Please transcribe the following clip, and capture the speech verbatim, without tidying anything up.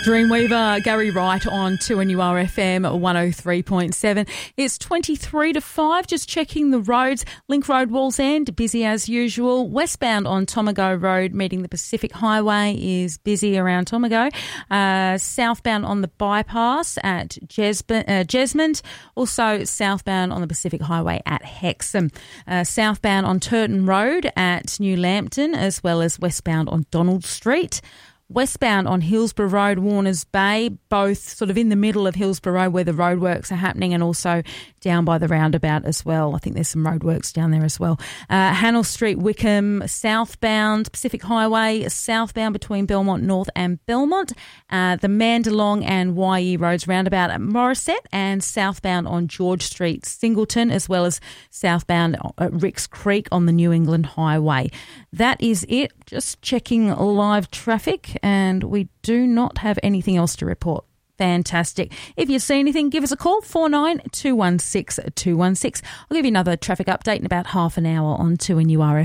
Dreamweaver, Gary Wright on two N U R F M one oh three point seven. It's twenty-three to five, just checking the roads. Link Road, Walls End, busy as usual. Westbound on Tomago Road, meeting the Pacific Highway, is busy around Tomago. Uh, southbound on the bypass at Jesmond, uh, Jesmond. Also southbound on the Pacific Highway at Hexham. Uh, southbound on Turton Road at New Lambton, as well as westbound on Donald Street. Westbound on Hillsborough Road, Warners Bay, both sort of in the middle of Hillsborough Road where the roadworks are happening, and also down by the roundabout as well. I think there's some roadworks down there as well. Uh, Hannell Street, Wickham, southbound, Pacific Highway, southbound between Belmont North and Belmont. Uh, the Mandalong and Y E Roads roundabout at Morisset, and southbound on George Street, Singleton, as well as southbound at Ricks Creek on the New England Highway. That is it. Just checking live traffic, and we do not have anything else to report. Fantastic. If you see anything, give us a call, four nine two one six two one six. I'll give you another traffic update in about half an hour on two N U R F M.